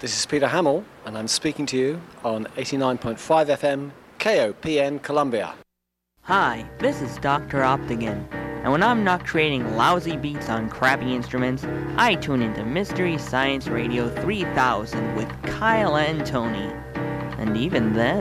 This is Peter Hamill, and I'm speaking to you on 89.5 FM, KOPN Columbia. Hi, this is Dr. Optigan, and when I'm not creating lousy beats on crappy instruments, I tune into Mystery Science Radio 3000 with Kyle and Tony. And even then,